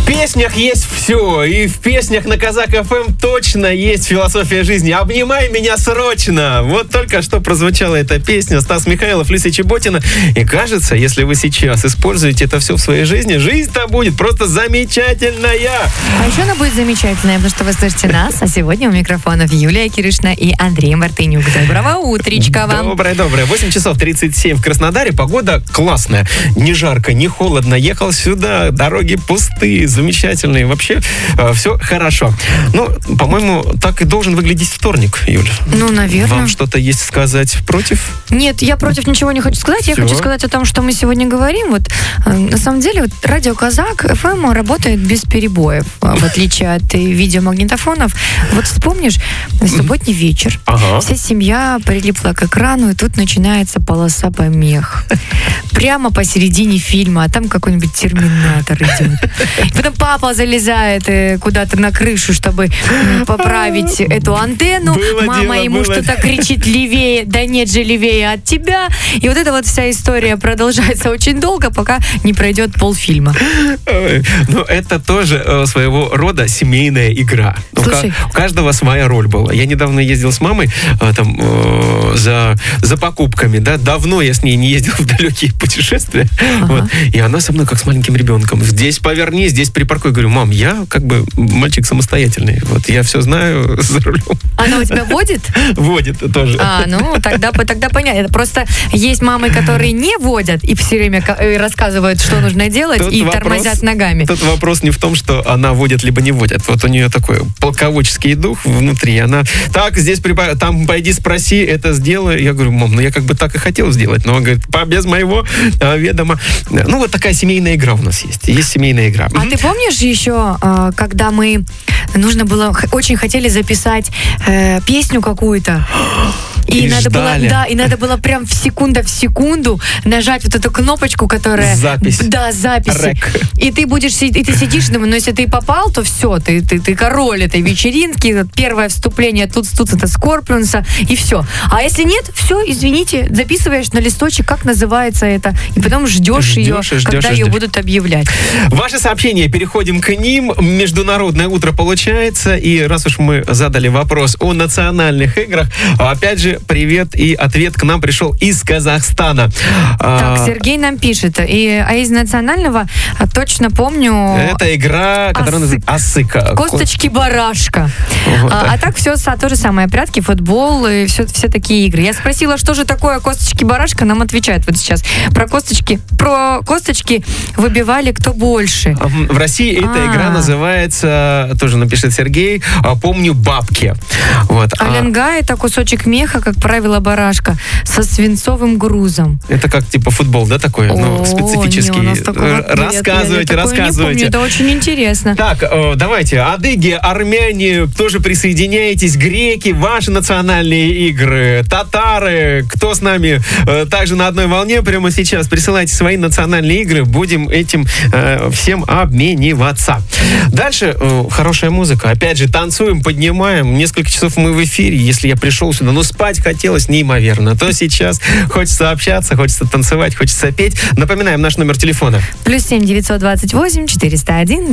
В песнях есть все, и в песнях на Казак ФМ точно есть философия жизни. «Обнимай меня срочно». Вот только что прозвучала эта песня. Стас Михайлов, Люся Чеботина. И кажется, если вы сейчас используете это все в своей жизни, жизнь-то будет просто замечательная. А еще она будет замечательная, потому что вы слышите нас. А сегодня у микрофонов Юлия Киришна и Андрей Мартынюк. Доброго утречка вам. Доброе. 8 часов 37 в Краснодаре. Погода классная. Не жарко, не холодно. Ехал сюда, дороги пустые, замечательные. Вообще все хорошо. Ну, по-моему, так и должен выглядеть вторник, Юля. Ну, наверное. Вам что-то есть сказать против? Нет, я против ничего не хочу сказать. Я хочу сказать о том, что мы сегодня говорим. Вот, на самом деле, вот, радио Казак ФМ работает без перебоев, в отличие от видеомагнитофонов. Вот вспомнишь, субботний вечер. Вся семья прилипла к экрану, и тут начинается полоса помех. Прямо посередине фильма, а там какой-нибудь терминатор идет. Потом папа залезает куда-то на крышу, чтобы поправить эту антенну. Мама ему что-то кричит: левее, да нет же, левее от тебя. И вот эта вот вся история продолжается очень долго, пока не пройдет полфильма. Ну, это тоже своего рода семейная игра. Слушай, у каждого своя роль была. Я недавно ездил с мамой там, за покупками. Да? Давно я с ней не ездил в далекие путешествия. Вот. И она со мной как с маленьким ребенком. Здесь поверни, здесь припаркуй. Говорю: мам, я как бы мальчик самостоятельный. Вот я все знаю за рулем. Она у тебя водит? Водит тоже. Ну, тогда понятно. Просто есть мамы, которые не водят и все время рассказывают, что нужно делать, тут и тормозят ногами. Тут вопрос не в том, что она водит либо не водит. Вот у нее такой полководческий дух внутри. Она: так, здесь там пойди спроси, это сделай. Я говорю: мам, ну я как бы так и хотел сделать. Но он говорит: без моего ведома. Ну, вот такая семейная игра у нас есть. Есть семейная игра. А ты помнишь еще, когда нужно было, очень хотели записать песню какую-то? И надо было прям в секунду нажать вот эту кнопочку, которая... Запись. Да, запись. И ты сидишь, думаю, ну если ты попал, то все, ты король этой вечеринки, первое вступление тут это Скорпионса, и все. А если нет, все, извините, записываешь на листочек, как называется это, и потом ждешь ее, когда ее будут объявлять. Ваши сообщения, переходим к ним. Международное утро получается, и раз уж мы задали вопрос о национальных играх, опять же, привет, и ответ к нам пришел из Казахстана. Так, Сергей нам пишет. А из национального точно помню... Это игра, которая называется Асыка. Косточки-барашка. Вот. А так все то же самое. Прятки, футбол и все такие игры. Я спросила, что же такое косточки-барашка, нам отвечают вот сейчас. Про косточки выбивали кто больше. В России эта игра называется, тоже напишет Сергей, помню, бабки. Вот. Аленга — это кусочек меха, как правило, барашка, со свинцовым грузом. Это как типа футбол, да, такой? Специфический. Рассказывайте. Это очень интересно. Так, давайте. Адыги, армяне, тоже присоединяйтесь. Греки, ваши национальные игры. Татары, кто с нами также на одной волне прямо сейчас. Присылайте свои национальные игры. Будем этим всем обмениваться. Дальше хорошая музыка. Опять же, танцуем, поднимаем. Несколько часов мы в эфире. Если я пришел сюда, но спать хотелось неимоверно. То сейчас хочется общаться, хочется танцевать, хочется петь. Напоминаем наш номер телефона. +7 928 401